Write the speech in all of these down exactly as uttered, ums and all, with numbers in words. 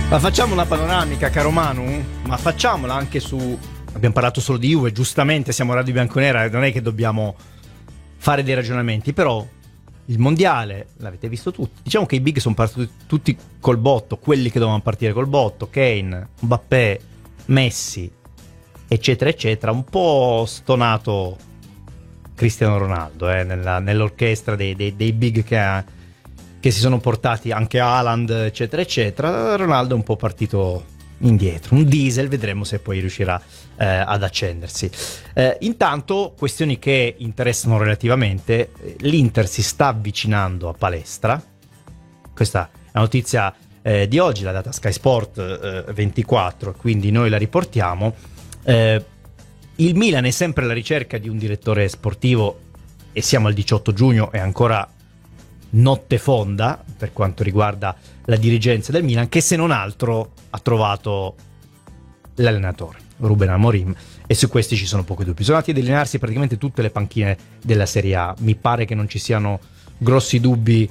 Ma facciamo una panoramica, caro Manu? Ma facciamola anche su... Abbiamo parlato solo di Juve, giustamente siamo Radio Bianconera, non è che dobbiamo fare dei ragionamenti, però il mondiale l'avete visto tutti. Diciamo che i big sono partiti tutti col botto, quelli che dovevano partire col botto, Kane, Mbappé, Messi, eccetera eccetera. Un po' stonato Cristiano Ronaldo eh, nella, nell'orchestra dei, dei, dei big che ha, che si sono portati, anche Haaland eccetera eccetera. Ronaldo è un po' partito indietro, un diesel, vedremo se poi riuscirà eh, ad accendersi. Eh, intanto questioni che interessano relativamente: l'Inter si sta avvicinando a Palestra, questa è la notizia eh, di oggi, la data Sky Sport eh, ventiquattro, quindi noi la riportiamo. eh, il Milan è sempre alla ricerca di un direttore sportivo e siamo al diciotto giugno e ancora notte fonda per quanto riguarda la dirigenza del Milan, che se non altro ha trovato l'allenatore Ruben Amorim, e su questi ci sono pochi dubbi. Sono andati ad allenarsi praticamente tutte le panchine della Serie A, mi pare che non ci siano grossi dubbi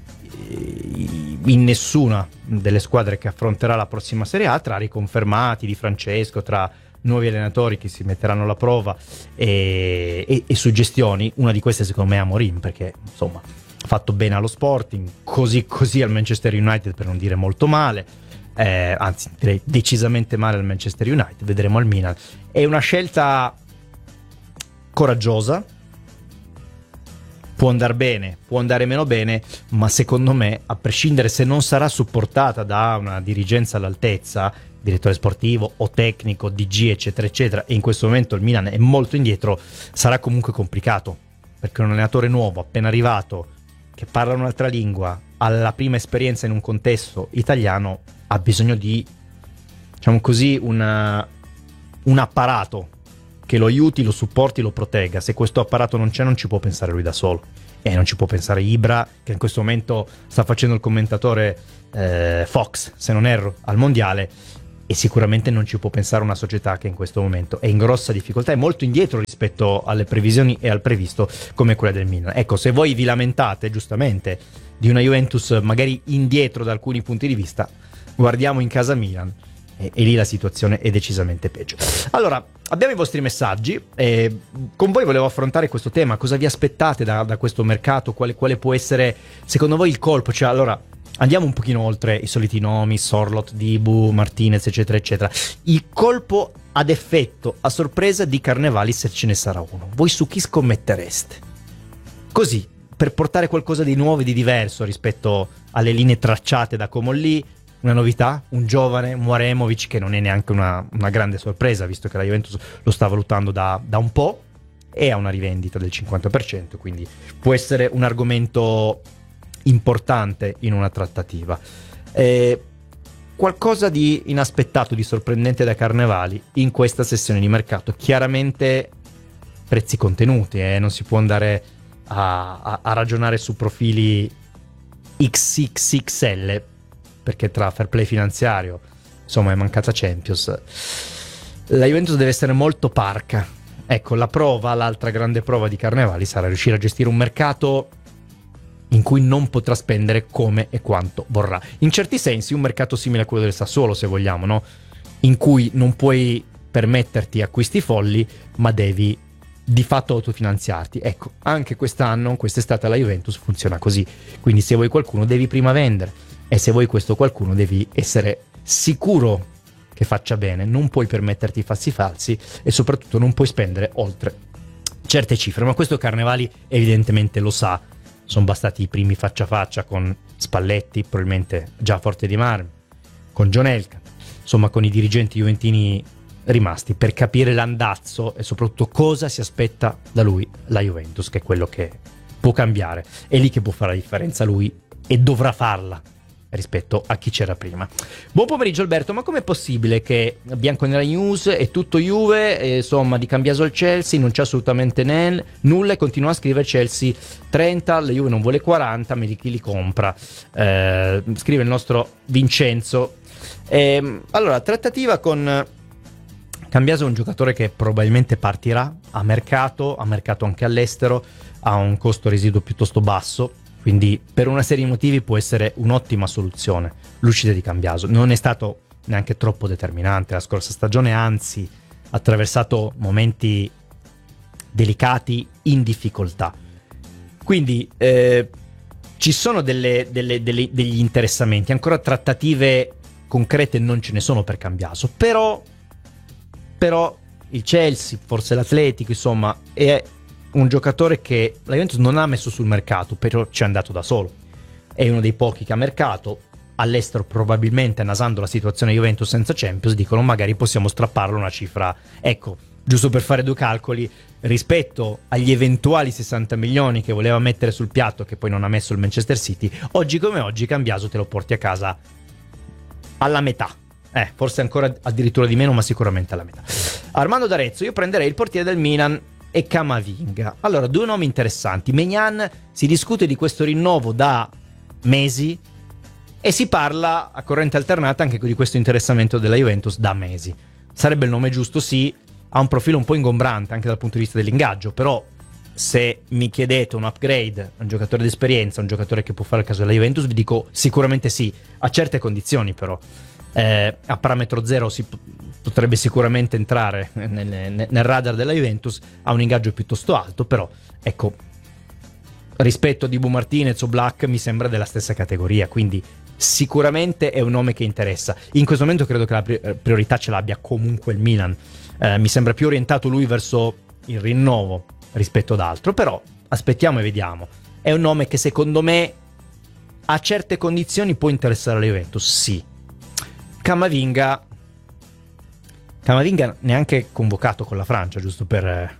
in nessuna delle squadre che affronterà la prossima Serie A, tra riconfermati Di Francesco, tra nuovi allenatori che si metteranno alla prova e, e, e suggestioni. Una di queste secondo me è Amorim, perché insomma fatto bene allo Sporting, così così al Manchester United, per non dire molto male, eh, anzi direi decisamente male al Manchester United. Vedremo al Milan. È una scelta coraggiosa, può andare bene, può andare meno bene, ma secondo me, a prescindere se non sarà supportata da una dirigenza all'altezza, direttore sportivo o tecnico, D G eccetera eccetera, e in questo momento il Milan è molto indietro, sarà comunque complicato, perché un allenatore nuovo appena arrivato che parla un'altra lingua, ha la prima esperienza in un contesto italiano, ha bisogno di, diciamo così, una, un apparato che lo aiuti, lo supporti, lo protegga. Se questo apparato non c'è, non ci può pensare lui da solo, e non ci può pensare Ibra, che in questo momento sta facendo il commentatore eh, Fox, se non erro, al mondiale, e sicuramente non ci può pensare una società che in questo momento è in grossa difficoltà, è molto indietro rispetto alle previsioni e al previsto, come quella del Milan. Ecco, se voi vi lamentate giustamente di una Juventus magari indietro da alcuni punti di vista, guardiamo in casa Milan e, e lì la situazione è decisamente peggio. Allora, abbiamo i vostri messaggi e con voi volevo affrontare questo tema. Cosa vi aspettate da, da questo mercato? Quale, quale può essere secondo voi il colpo? Cioè, allora, andiamo un pochino oltre i soliti nomi, Sorloth, Dibu, Martinez eccetera eccetera. Il colpo ad effetto, a sorpresa di Carnevali, se ce ne sarà uno, voi su chi scommettereste? Così, per portare qualcosa di nuovo e di diverso rispetto alle linee tracciate da Comolli, una novità, un giovane Mouaremovic, che non è neanche una, una grande sorpresa, visto che la Juventus lo sta valutando da, da un po', e ha una rivendita del cinquanta per cento, quindi può essere un argomento importante in una trattativa. Eh, qualcosa di inaspettato, di sorprendente da Carnevali in questa sessione di mercato. Chiaramente prezzi contenuti, eh? Non si può andare a, a, a ragionare su profili X X X L, perché tra fair play finanziario, insomma, è mancata Champions. La Juventus deve essere molto parca. Ecco, la prova, l'altra grande prova di Carnevali sarà riuscire a gestire un mercato in cui non potrà spendere come e quanto vorrà. In certi sensi un mercato simile a quello del Sassuolo, se vogliamo, no? In cui non puoi permetterti acquisti folli, ma devi di fatto autofinanziarti. Ecco, anche quest'anno, quest'estate, la Juventus funziona così. Quindi se vuoi qualcuno devi prima vendere, e se vuoi questo qualcuno devi essere sicuro che faccia bene. Non puoi permetterti falsi falsi e soprattutto non puoi spendere oltre certe cifre. Ma questo Carnevali evidentemente lo sa. Sono bastati i primi faccia a faccia con Spalletti, probabilmente già forte di marmi, con John Elkann, insomma con i dirigenti juventini rimasti, per capire l'andazzo e soprattutto cosa si aspetta da lui la Juventus, che è quello che può cambiare. È lì che può fare la differenza lui, e dovrà farla rispetto a chi c'era prima. Buon pomeriggio Alberto, ma com'è possibile che Bianconera News è tutto Juve, e, insomma, di Cambiaso al Chelsea non c'è assolutamente nen, nulla, e continua a scrivere Chelsea trenta, la Juve non vuole quaranta, ma di chi li compra? Eh, scrive il nostro Vincenzo. Eh, allora, trattativa con Cambiaso è un giocatore che probabilmente partirà a mercato, a mercato anche all'estero, ha un costo residuo piuttosto basso, quindi per una serie di motivi può essere un'ottima soluzione l'uscita di Cambiaso. Non è stato neanche troppo determinante la scorsa stagione, anzi ha attraversato momenti delicati in difficoltà, quindi eh, ci sono delle, delle, delle, degli interessamenti, ancora trattative concrete non ce ne sono per Cambiaso, però però il Chelsea, forse l'Atletico, insomma, è un giocatore che la Juventus non ha messo sul mercato, però ci è andato da solo, è uno dei pochi che ha mercato. All'estero probabilmente, annasando la situazione Juventus senza Champions, dicono magari possiamo strapparlo una cifra, ecco, giusto per fare due calcoli, rispetto agli eventuali sessanta milioni che voleva mettere sul piatto, che poi non ha messo il Manchester City. Oggi come oggi Cambiaso te lo porti a casa alla metà, eh, forse ancora addirittura di meno, ma sicuramente alla metà. Armando D'Arezzo: io prenderei il portiere del Milan e Camavinga. Allora, due nomi interessanti. Maignan, si discute di questo rinnovo da mesi e si parla a corrente alternata anche di questo interessamento della Juventus da mesi. Sarebbe il nome giusto, sì, ha un profilo un po' ingombrante anche dal punto di vista dell'ingaggio, però se mi chiedete un upgrade, un giocatore di esperienza, un giocatore che può fare il caso della Juventus, vi dico sicuramente sì, a certe condizioni però. Eh, a parametro zero si p- potrebbe sicuramente entrare nel, nel, nel radar della Juventus, ha un ingaggio piuttosto alto, però ecco, rispetto a Dibu Martinez o Black mi sembra della stessa categoria, quindi sicuramente è un nome che interessa. In questo momento credo che la pri- priorità ce l'abbia comunque il Milan, eh, mi sembra più orientato lui verso il rinnovo rispetto ad altro, però aspettiamo e vediamo. È un nome che secondo me a certe condizioni può interessare la Juventus, sì. Camavinga Camavinga neanche convocato con la Francia, giusto per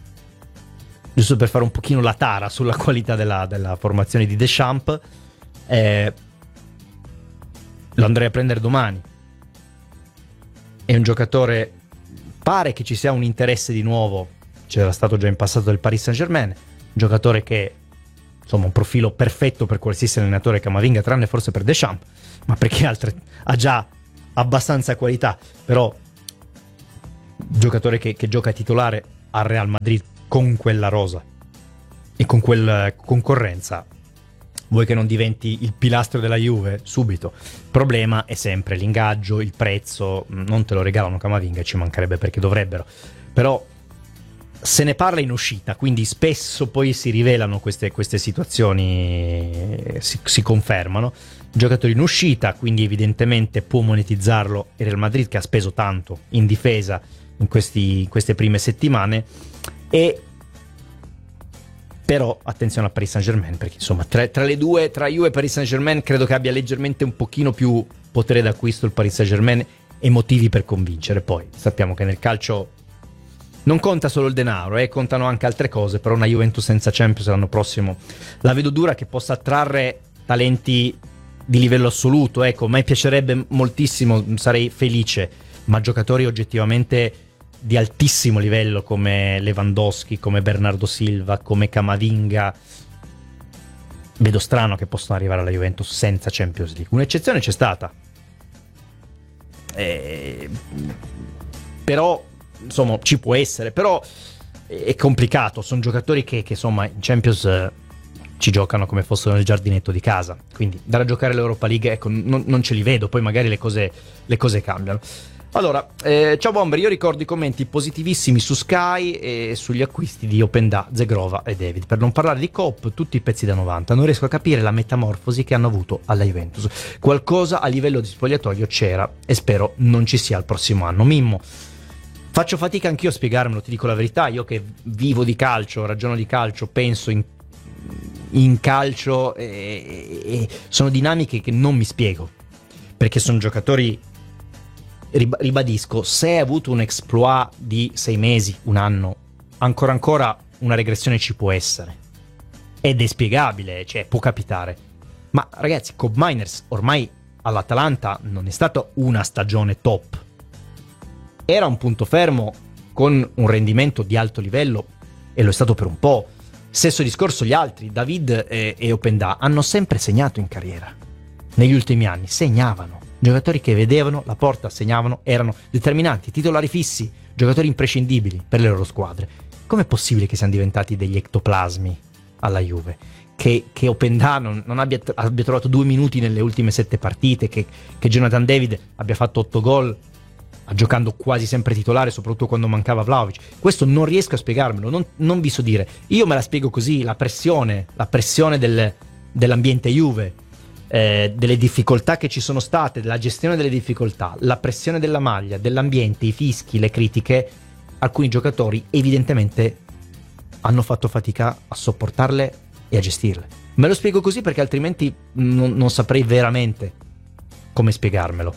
giusto per fare un pochino la tara sulla qualità della, della formazione di Deschamps. eh, lo andrei a prendere domani. È un giocatore, pare che ci sia un interesse di nuovo, c'era stato già in passato del Paris Saint-Germain, un giocatore che insomma un profilo perfetto per qualsiasi allenatore, Camavinga, tranne forse per Deschamps, ma perché altre, ha già abbastanza qualità, però giocatore che, che gioca titolare al Real Madrid con quella rosa e con quella concorrenza, vuoi che non diventi il pilastro della Juve subito? Il problema è sempre l'ingaggio, il prezzo, non te lo regalano Camavinga, ci mancherebbe, perché dovrebbero, però se ne parla in uscita, quindi spesso poi si rivelano queste, queste situazioni, si, si confermano. Giocatore in uscita, quindi evidentemente può monetizzarlo il Real Madrid, che ha speso tanto in difesa in, questi, in queste prime settimane. E però attenzione a Paris Saint-Germain, perché insomma tra, tra le due, tra Juve e Paris Saint-Germain, credo che abbia leggermente un pochino più potere d'acquisto il Paris Saint-Germain e motivi per convincere. Poi sappiamo che nel calcio non conta solo il denaro, eh, contano anche altre cose, però una Juventus senza Champions l'anno prossimo la vedo dura che possa attrarre talenti di livello assoluto. Ecco, a me piacerebbe moltissimo, sarei felice, ma giocatori oggettivamente di altissimo livello come Lewandowski, come Bernardo Silva, come Camavinga, vedo strano che possano arrivare alla Juventus senza Champions League. Un'eccezione c'è stata, eh, però insomma ci può essere, però è complicato, sono giocatori che, che insomma in Champions eh, ci giocano come fossero nel giardinetto di casa, quindi dare a giocare l'Europa League, ecco, non, non ce li vedo, poi magari le cose, le cose cambiano. Allora, eh, ciao Bomber, io ricordo i commenti positivissimi su Sky e sugli acquisti di Openda, Zegrova e David, per non parlare di Coop, tutti i pezzi da novanta. Non riesco a capire la metamorfosi che hanno avuto alla Juventus, qualcosa a livello di spogliatoio c'era e spero non ci sia il prossimo anno. Mimmo: faccio fatica anch'io a spiegarmelo, ti dico la verità, io che vivo di calcio, ragiono di calcio, penso in, in calcio, e, e sono dinamiche che non mi spiego, perché sono giocatori, ribadisco, se hai avuto un exploit di sei mesi, un anno, ancora ancora una regressione ci può essere, ed è spiegabile, cioè può capitare, ma ragazzi, Cobb Miners ormai all'Atalanta non è stata una stagione top, era un punto fermo con un rendimento di alto livello e lo è stato per un po'. Stesso discorso gli altri, David e, e Openda hanno sempre segnato in carriera, negli ultimi anni segnavano, giocatori che vedevano la porta, segnavano, erano determinanti, titolari fissi, giocatori imprescindibili per le loro squadre. Com'è possibile che siano diventati degli ectoplasmi alla Juve? che, che Openda non, non abbia, abbia trovato due minuti nelle ultime sette partite, che, che Jonathan David abbia fatto otto gol giocando quasi sempre titolare, soprattutto quando mancava Vlahovic. Questo non riesco a spiegarmelo, non, non vi so dire. Io me la spiego così: la pressione, la pressione del, dell'ambiente Juve, eh, delle difficoltà che ci sono state, della gestione delle difficoltà, la pressione della maglia, dell'ambiente, i fischi, le critiche. Alcuni giocatori evidentemente hanno fatto fatica a sopportarle e a gestirle. Me lo spiego così perché altrimenti non, non saprei veramente come spiegarmelo.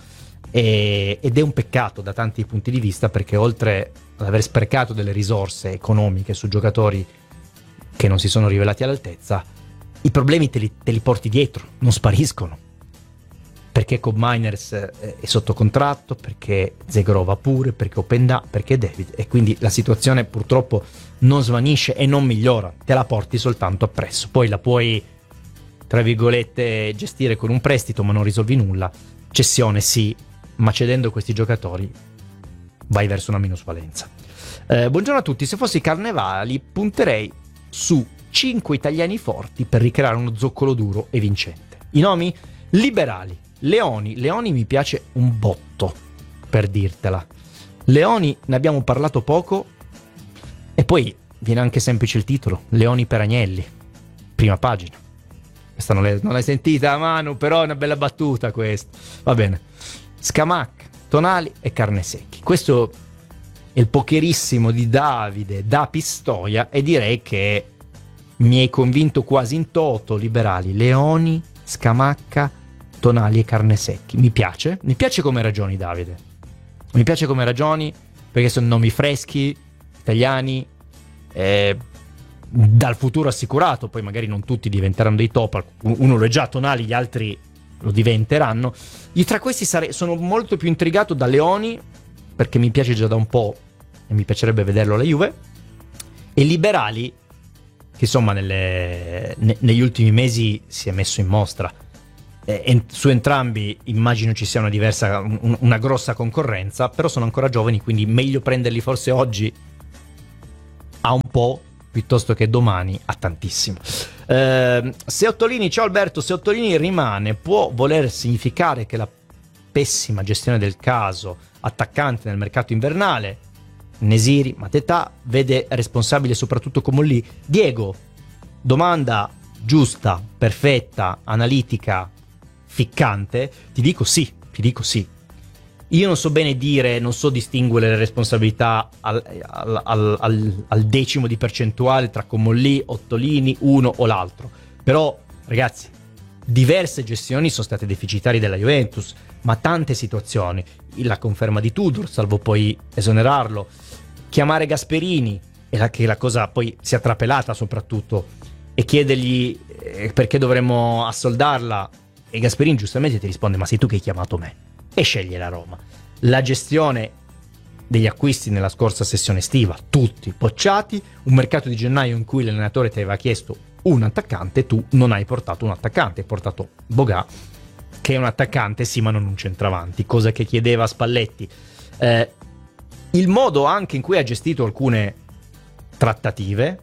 E, ed è un peccato da tanti punti di vista, perché oltre ad aver sprecato delle risorse economiche su giocatori che non si sono rivelati all'altezza, i problemi te li, te li porti dietro, non spariscono. Perché Cobb Miners è sotto contratto, perché Zegrova pure, perché Openda, perché David, e quindi la situazione purtroppo non svanisce e non migliora, te la porti soltanto appresso. Poi la puoi, tra virgolette, gestire con un prestito, ma non risolvi nulla. Cessione sì, ma cedendo questi giocatori vai verso una minusvalenza. Eh, buongiorno a tutti. Se fossi Carnevali punterei su cinque italiani forti per ricreare uno zoccolo duro e vincente. I nomi? Liberali, Leoni. Leoni mi piace un botto, per dirtela. Leoni ne abbiamo parlato poco, e poi viene anche semplice il titolo: Leoni per Agnelli, prima pagina. Questa non l'hai, non l'hai sentita, Manu, però è una bella battuta questa. Va bene. Scamacca, Tonali e Carnesecchi. Questo è il pokerissimo di Davide da Pistoia, e direi che mi hai convinto quasi in toto. Liberali, Leoni, Scamacca, Tonali e Carnesecchi. Mi piace, mi piace come ragioni, Davide. Mi piace come ragioni, perché sono nomi freschi, italiani, eh, dal futuro assicurato. Poi magari non tutti diventeranno dei top, uno lo è già, Tonali, gli altri lo diventeranno. Io tra questi sare- sono molto più intrigato da Leoni, perché mi piace già da un po' e mi piacerebbe vederlo alla Juve, e Liberali, che insomma nelle, ne, negli ultimi mesi si è messo in mostra. Eh, en- su entrambi immagino ci sia una diversa, un- una grossa concorrenza, però sono ancora giovani, quindi meglio prenderli forse oggi a un po' piuttosto che domani a tantissimo. Eh, se Ottolini, ciao Alberto, se Ottolini rimane, può voler significare che la pessima gestione del caso attaccante nel mercato invernale, Nesiri, Mateta, vede responsabile soprattutto Comolli? Diego, domanda giusta, perfetta, analitica, ficcante. Ti dico sì, ti dico sì. Io non so bene dire, non so distinguere le responsabilità al, al, al, al, al decimo di percentuale tra Comolli, Ottolini, uno o l'altro. Però, ragazzi, diverse gestioni sono state deficitarie della Juventus, ma tante situazioni. La conferma di Tudor, salvo poi esonerarlo. Chiamare Gasperini, e la, che la cosa poi sia trapelata soprattutto, e chiedergli eh, perché dovremmo assoldarla, e Gasperini giustamente ti risponde: ma sei tu che hai chiamato me, e sceglie la Roma. La gestione degli acquisti nella scorsa sessione estiva, tutti bocciati, un mercato di gennaio in cui l'allenatore ti aveva chiesto un attaccante, tu non hai portato un attaccante, hai portato Boga, che è un attaccante sì ma non un centravanti, cosa che chiedeva Spalletti. Eh, il modo anche in cui ha gestito alcune trattative,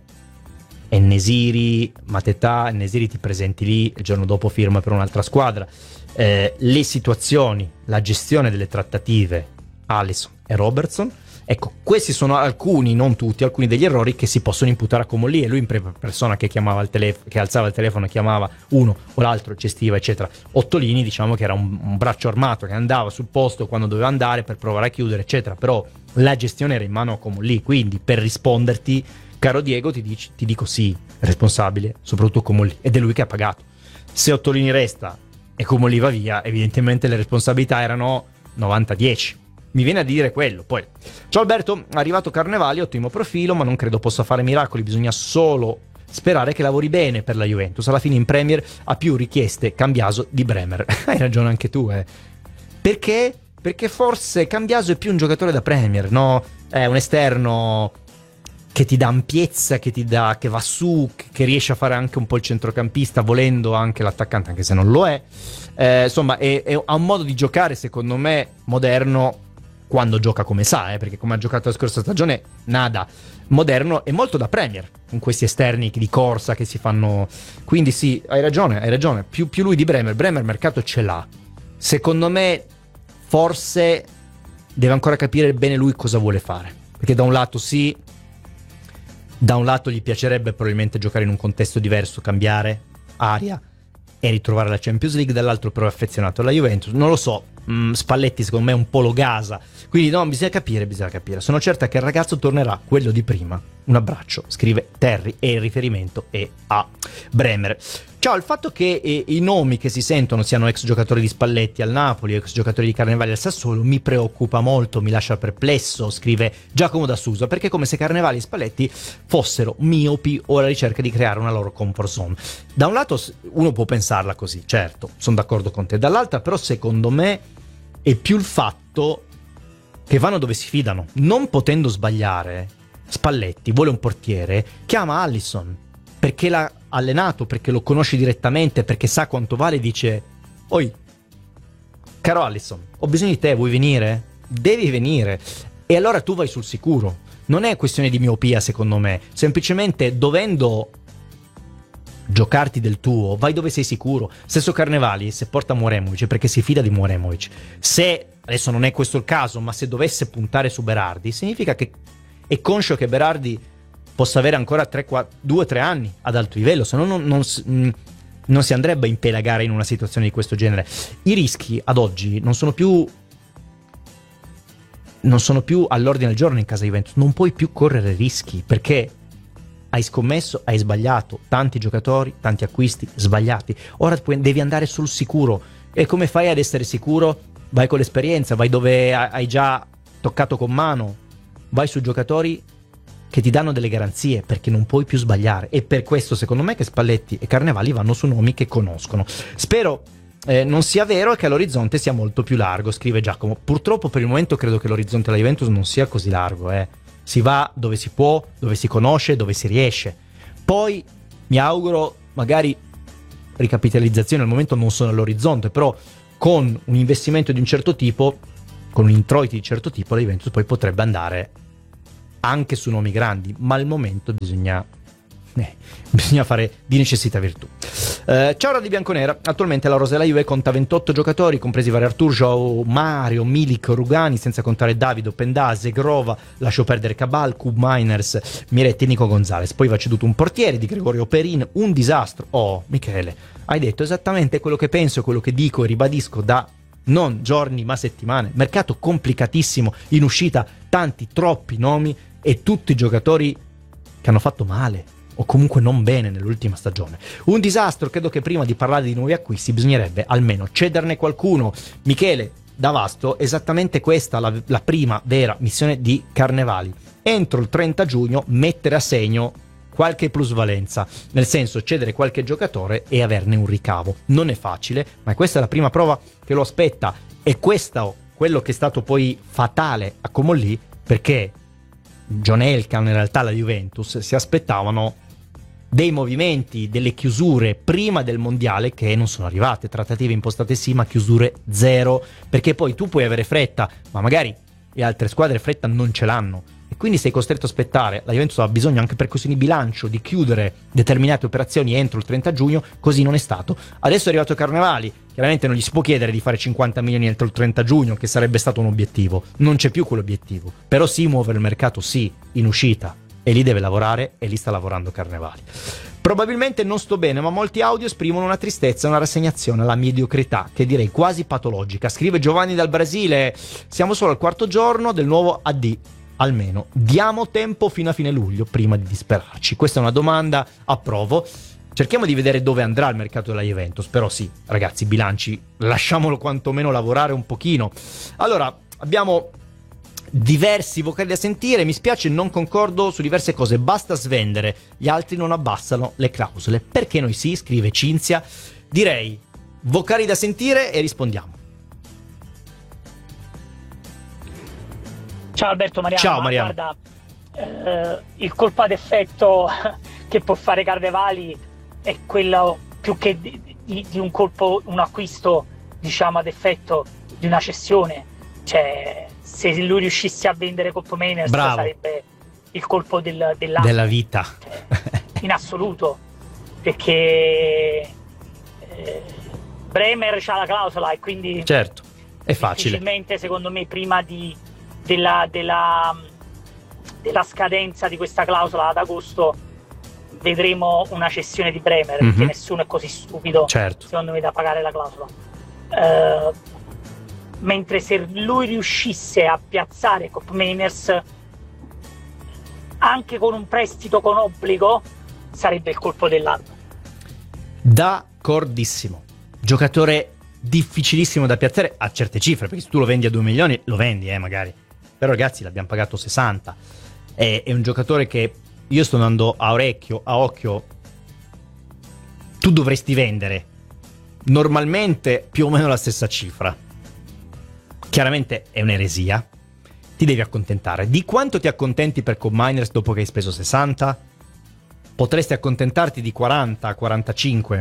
Nesiri, Mateta, Nesiri ti presenti lì, il giorno dopo firma per un'altra squadra, eh, le situazioni, la gestione delle trattative, Alisson e Robertson, ecco, questi sono alcuni, non tutti, alcuni degli errori che si possono imputare a Comolli, e lui in prima persona che chiamava il telefono, che alzava il telefono e chiamava uno o l'altro, gestiva eccetera. Ottolini diciamo che era un, un braccio armato che andava sul posto quando doveva andare per provare a chiudere eccetera, però la gestione era in mano a Comolli. Quindi per risponderti, caro Diego, ti, dici, ti dico sì, responsabile soprattutto Comolli, ed è lui che ha pagato. Se Ottolini resta e Comolli va via, evidentemente le responsabilità erano novanta dieci. Mi viene a dire quello. Poi, ciao Alberto, è arrivato Carnevali, ottimo profilo, ma non credo possa fare miracoli, bisogna solo sperare che lavori bene per la Juventus. Alla fine in Premier ha più richieste Cambiaso di Bremer. Hai ragione anche tu, eh. Perché? Perché forse Cambiaso è più un giocatore da Premier, no? È un esterno che ti dà ampiezza, che ti dà, che va su, che riesce a fare anche un po' il centrocampista, volendo anche l'attaccante, anche se non lo è. Eh, insomma, è, è, ha un modo di giocare, secondo me, moderno, quando gioca come sa, eh, perché come ha giocato la scorsa stagione, nada. Moderno e molto da Premier, con questi esterni di corsa che si fanno. Quindi sì, hai ragione, hai ragione. Più, più lui di Bremer. Bremer mercato ce l'ha. Secondo me, forse deve ancora capire bene lui cosa vuole fare. Perché da un lato sì, da un lato gli piacerebbe probabilmente giocare in un contesto diverso, cambiare aria e ritrovare la Champions League, dall'altro però è affezionato alla Juventus. Non lo so, mm, Spalletti secondo me un po' lo gasa, quindi no, bisogna capire, bisogna capire. Sono certa che il ragazzo tornerà quello di prima. Un abbraccio, scrive Terry, e il riferimento è a Bremer. Ciao, il fatto che eh, i nomi che si sentono siano ex giocatori di Spalletti al Napoli, ex giocatori di Carnevali al Sassuolo, mi preoccupa molto, mi lascia perplesso, scrive Giacomo da Susa, perché è come se Carnevali e Spalletti fossero miopi o alla ricerca di creare una loro comfort zone. Da un lato uno può pensarla così, certo, sono d'accordo con te, dall'altra però secondo me è più il fatto che vanno dove si fidano. Non potendo sbagliare, Spalletti vuole un portiere, chiama Alisson, perché l'ha allenato, perché lo conosce direttamente, perché sa quanto vale, dice: oi, caro Alisson, ho bisogno di te, vuoi venire? Devi venire. E allora tu vai sul sicuro. Non è questione di miopia, secondo me, semplicemente dovendo giocarti del tuo, vai dove sei sicuro. Stesso Carnevali, se porta Mouremovic, perché si fida di Mouremovic. Se, adesso non è questo il caso, ma se dovesse puntare su Berardi, significa che è conscio che Berardi possa avere ancora due o tre anni ad alto livello, se no non, non, non si andrebbe a impelagare in una situazione di questo genere. I rischi ad oggi non sono più non sono più all'ordine del giorno in casa Juventus. Non puoi più correre rischi, perché hai scommesso, hai sbagliato, tanti giocatori, tanti acquisti sbagliati. Ora devi andare sul sicuro. E come fai ad essere sicuro? Vai con l'esperienza, vai dove hai già toccato con mano, vai su giocatori che ti danno delle garanzie, perché non puoi più sbagliare. E per questo secondo me che Spalletti e Carnevali vanno su nomi che conoscono. Spero eh, non sia vero e che l'orizzonte sia molto più largo, scrive Giacomo. Purtroppo per il momento credo che l'orizzonte della Juventus non sia così largo, eh. Si va dove si può, dove si conosce, dove si riesce. Poi mi auguro, magari ricapitalizzazioni al momento non sono all'orizzonte, però con un investimento di un certo tipo, con un introiti di un certo tipo, la Juventus poi potrebbe andare anche su nomi grandi, ma al momento bisogna eh, bisogna fare di necessità virtù. Eh, ciao Radio Bianconera, attualmente la Rosella Juve conta ventotto giocatori, compresi vari Artur, Joao, Mario, Milik, Rugani, senza contare Davido, Pendase, Grova, lascio perdere Cabal, Cub Miners, Miretti e Nico Gonzalez. Poi va ceduto un portiere di Gregorio Perin, un disastro. Oh, Michele, hai detto esattamente quello che penso, quello che dico e ribadisco da non giorni ma settimane. Mercato complicatissimo, in uscita tanti, troppi nomi e tutti giocatori che hanno fatto male o comunque non bene nell'ultima stagione. Un disastro. Credo che prima di parlare di nuovi acquisti bisognerebbe almeno cederne qualcuno. Michele da Vasto, esattamente questa la, la prima vera missione di Carnevali: entro il trenta giugno mettere a segno qualche plusvalenza, nel senso cedere qualche giocatore e averne un ricavo. Non è facile, ma questa è la prima prova che lo aspetta, e questo quello che è stato poi fatale a Comolli, perché John Elkann, in realtà la Juventus, si aspettavano dei movimenti, delle chiusure prima del mondiale che non sono arrivate. Trattative impostate sì, ma chiusure zero, perché poi tu puoi avere fretta, ma magari le altre squadre fretta non ce l'hanno, e quindi sei costretto a aspettare. La Juventus ha bisogno anche per questioni di bilancio di chiudere determinate operazioni entro il trenta giugno, così non è stato. Adesso è arrivato Carnevali, chiaramente non gli si può chiedere di fare cinquanta milioni entro il trenta giugno, che sarebbe stato un obiettivo. Non c'è più quell'obiettivo, però sì, muovere il mercato sì, in uscita, e lì deve lavorare, e lì sta lavorando Carnevali. Probabilmente non sto bene, ma molti audio esprimono una tristezza, una rassegnazione alla mediocrità, che direi quasi patologica. Scrive Giovanni dal Brasile: siamo solo al quarto giorno del nuovo A D. Almeno diamo tempo fino a fine luglio prima di disperarci. Questa è una domanda, approvo. Cerchiamo di vedere dove andrà il mercato della Juventus, però sì, ragazzi, bilanci, lasciamolo quantomeno lavorare un pochino. Allora, abbiamo diversi vocali da sentire, mi spiace, non concordo su diverse cose. Basta svendere, gli altri non abbassano le clausole. Perché noi sì, scrive Cinzia. Direi vocali da sentire e rispondiamo. Ciao Alberto, Mariano. Ciao Mariano. Guarda, eh, il colpo ad effetto che può fare Carnevali è quello, più che di, di, di un colpo, un acquisto, diciamo, ad effetto di una cessione, cioè se lui riuscisse a vendere Cop Mainers sarebbe il colpo del, dell'anno, della vita, cioè, in assoluto, perché eh, Bremer c'ha la clausola e quindi certo è facile. Difficilmente, secondo me, prima di, della, della, della scadenza di questa clausola ad agosto vedremo una cessione di Bremer, mm-hmm. perché nessuno è così stupido, certo. secondo me, da pagare la clausola. Uh, mentre se lui riuscisse a piazzare Cop Mainers anche con un prestito con obbligo, sarebbe il colpo dell'anno. D'accordissimo. Giocatore difficilissimo da piazzare a certe cifre, perché se tu lo vendi a due milioni lo vendi, eh, magari. Però ragazzi, l'abbiamo pagato sessanta. È, è un giocatore che io sto andando a orecchio, a occhio. Tu dovresti vendere normalmente più o meno la stessa cifra. Chiaramente è un'eresia. Ti devi accontentare. Di quanto ti accontenti per Cop Mainers dopo che hai speso sessanta? Potresti accontentarti di quaranta, quarantacinque.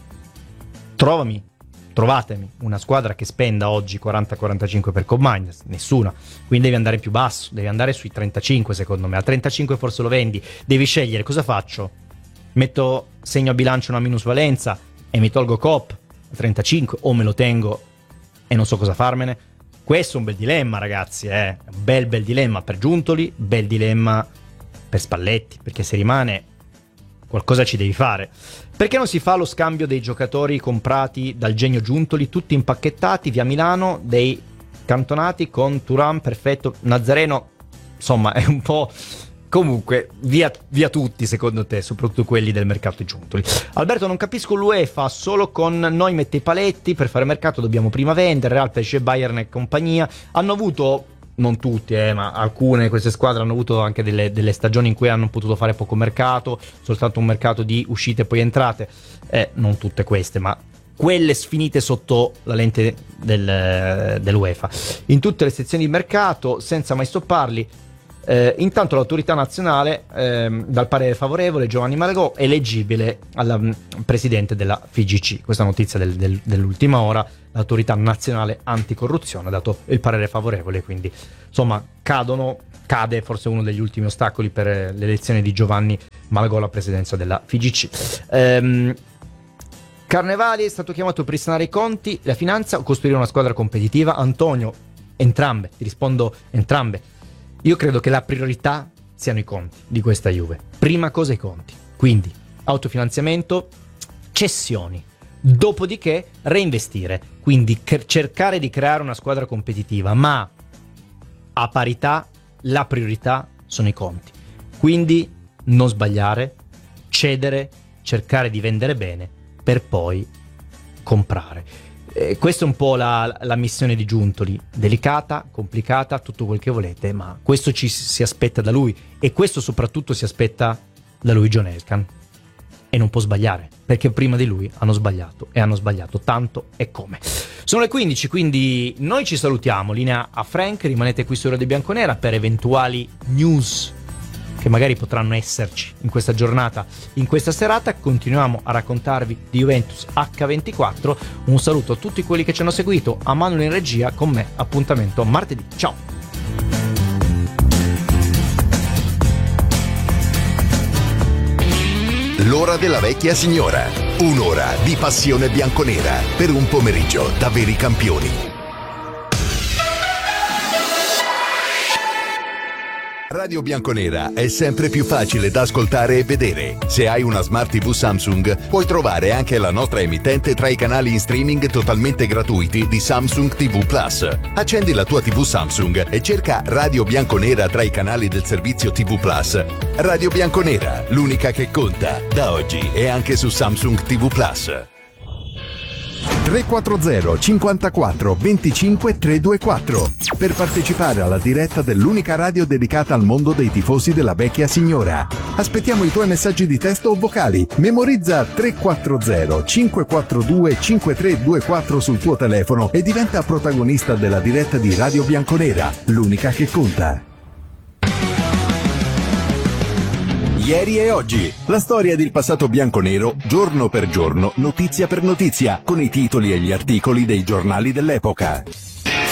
Trovami, trovatemi una squadra che spenda oggi quaranta quarantacinque per Cop Mainers. Nessuna. Quindi devi andare più basso, devi andare sui trentacinque secondo me. A trentacinque forse lo vendi. Devi scegliere cosa faccio. Metto, segno a bilancio una minusvalenza e mi tolgo Cop a trentacinque, o me lo tengo e non so cosa farmene. Questo è un bel dilemma, ragazzi, eh. Bel bel dilemma per Giuntoli, bel dilemma per Spalletti, perché se rimane qualcosa ci devi fare. Perché non si fa lo scambio dei giocatori comprati dal genio Giuntoli, tutti impacchettati via Milano, dei cantonati con Thuram, perfetto, Nazareno, insomma è un po'... Comunque, via, via tutti secondo te, soprattutto quelli del mercato Giuntoli. Alberto, non capisco l'UEFA, solo con noi mette i paletti, per fare mercato dobbiamo prima vendere, Real, P S G, Bayern e compagnia. Hanno avuto, non tutti, eh, ma alcune di queste squadre hanno avuto anche delle, delle stagioni in cui hanno potuto fare poco mercato, soltanto un mercato di uscite e poi entrate. Eh, non tutte queste, ma quelle sfinite sotto la lente del, dell'UEFA. In tutte le sezioni di mercato, senza mai stopparli. Eh, intanto l'autorità nazionale, ehm, dal parere favorevole, Giovanni Malagò, eleggibile al presidente della F I G C. Questa notizia del, del, dell'ultima ora. L'autorità nazionale anticorruzione ha dato il parere favorevole, quindi insomma cadono, cade forse uno degli ultimi ostacoli per l'elezione di Giovanni Malagò alla presidenza della F I G C. Ehm, Carnevali è stato chiamato per risanare i conti, la finanza o costruire una squadra competitiva. Antonio, entrambe, ti rispondo entrambe. Io credo che la priorità siano i conti di questa Juve. Prima cosa i conti. Quindi autofinanziamento, cessioni. Dopodiché reinvestire. Quindi c- cercare di creare una squadra competitiva. Ma a parità la priorità sono i conti. Quindi non sbagliare, cedere, cercare di vendere bene per poi comprare. Eh, questa è un po' la, la missione di Giuntoli, delicata, complicata, tutto quel che volete, ma questo ci si aspetta da lui, e questo soprattutto si aspetta da lui John Elkann, e non può sbagliare, perché prima di lui hanno sbagliato, e hanno sbagliato tanto e come. Sono le quindici, quindi noi ci salutiamo, linea a Frank, rimanete qui su Radio Bianconera per eventuali news che magari potranno esserci in questa giornata, in questa serata. Continuiamo a raccontarvi di Juventus acca ventiquattro. Un saluto a tutti quelli che ci hanno seguito, a Manuel in regia, con me appuntamento martedì. Ciao! L'ora della vecchia signora, un'ora di passione bianconera per un pomeriggio da veri campioni. Radio Bianconera è sempre più facile da ascoltare e vedere. Se hai una Smart tivù Samsung, puoi trovare anche la nostra emittente tra i canali in streaming totalmente gratuiti di Samsung tivù Plus. Accendi la tua tivù Samsung e cerca Radio Bianconera tra i canali del servizio tivù Plus. Radio Bianconera, l'unica che conta, da oggi e anche su Samsung tivù Plus. tre quattro zero cinquantaquattro venticinque trecentoventiquattro per partecipare alla diretta dell'unica radio dedicata al mondo dei tifosi della vecchia signora. Aspettiamo i tuoi messaggi di testo o vocali. Memorizza tre quattro zero cinque quattro due cinque tre due quattro sul tuo telefono e diventa protagonista della diretta di Radio Bianconera, l'unica che conta. Ieri e oggi, la storia del passato bianconero, giorno per giorno, notizia per notizia, con i titoli e gli articoli dei giornali dell'epoca.